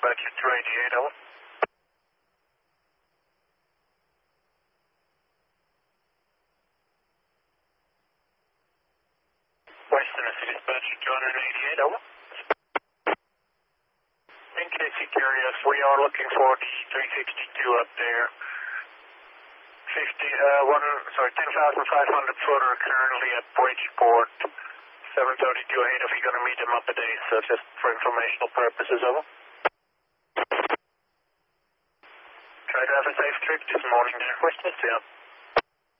dispatcher 288, over. Western City dispatcher 288, over. In case you curious, we are looking for the 362 up there. 10,500 footer currently at Bridgeport. 732 8 if you're going to meet him up today, so just for informational purposes, over. Try to have a safe trip this morning there, Western City.